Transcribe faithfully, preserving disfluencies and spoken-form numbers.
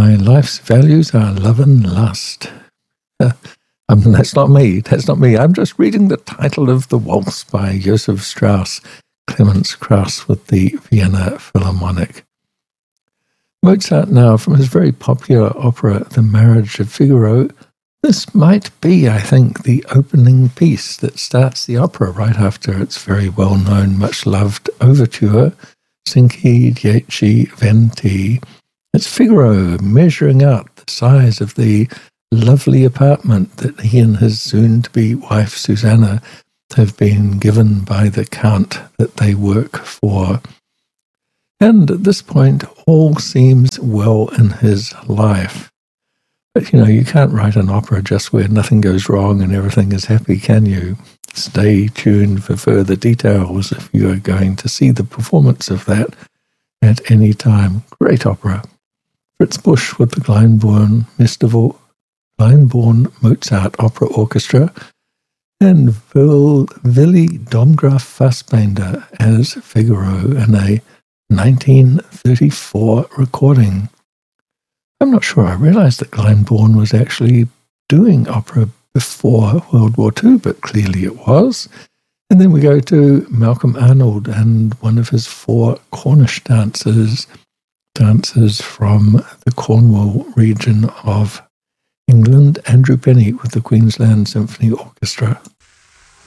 My life's values are love and lust. Uh, um, that's not me. That's not me. I'm just reading the title of the waltz by Joseph Strauss, Clemens Krauss with the Vienna Philharmonic. Mozart now, from his very popular opera, The Marriage of Figaro. This might be, I think, the opening piece that starts the opera right after its very well-known, much-loved overture, Cinque Dieci Venti. It's Figaro measuring out the size of the lovely apartment that he and his soon-to-be wife, Susanna, have been given by the Count that they work for. And at this point, all seems well in his life. But, you know, you can't write an opera just where nothing goes wrong and everything is happy, can you? Stay tuned for further details if you are going to see the performance of that at any time. Great opera. Fritz Busch with the Glyndebourne Festival, Glyndebourne Mozart Opera Orchestra, and Will, Willy Domgraf Fassbinder as Figaro in a nineteen thirty-four recording. I'm not sure I realized that Glyndebourne was actually doing opera before World War Two, but clearly it was. And then we go to Malcolm Arnold and one of his four Cornish dancers, dancers from the Cornwall region of England, Andrew Penny with the Queensland Symphony Orchestra.